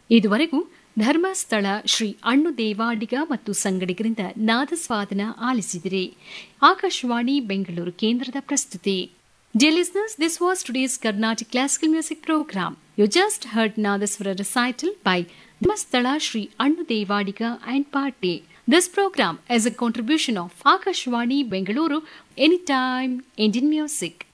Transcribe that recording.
ಇದುವರೆಗೂ ಧರ್ಮಸ್ಥಳ ಶ್ರೀ ಅಣ್ಣು ದೇವಾಡಿಗ ಮತ್ತು ಸಂಗಡಿಗರಿಂದ ನಾದಸ್ವಾದನ ಆಲಿಸಿದಿರಿ. ಆಕಾಶವಾಣಿ ಬೆಂಗಳೂರು ಕೇಂದ್ರದ ಪ್ರಸ್ತುತಿ. Dear listeners, this was today's Carnatic Classical Music Program. You just heard Nadaswara recital by Dharmasthala Sri Annu Devadiga and Party. This program is a contribution of Akashwani Bengaluru, Anytime Indian Music.